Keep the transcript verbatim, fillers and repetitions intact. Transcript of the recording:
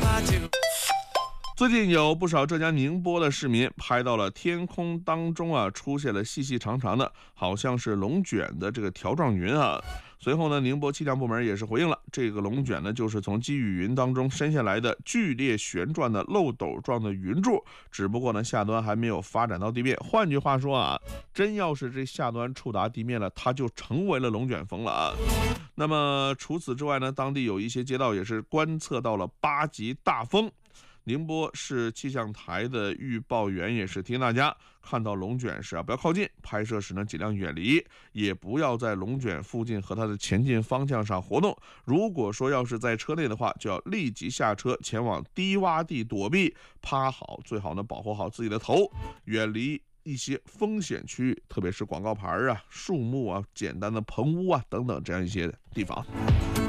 最近有不少浙江宁波的市民拍到了天空当中啊出现了细细长长的，好像是龙卷的这个条状云啊。随后呢，宁波气象部门也是回应了，这个龙卷呢就是从积雨云当中伸下来的剧烈旋转的漏斗状的云柱，只不过呢下端还没有发展到地面。换句话说啊，真要是这下端触达地面了，它就成为了龙卷风了啊。那么除此之外呢，当地有一些街道也是观测到了八级大风。宁波市气象台的预报员也是提醒大家，看到龙卷时啊不要靠近，拍摄时呢尽量远离，也不要在龙卷附近和它的前进方向上活动。如果说要是在车内的话，就要立即下车前往低洼地躲避，趴好，最好呢保护好自己的头，远离一些风险区域，特别是广告牌啊、树木啊、简单的棚屋啊等等这样一些地方。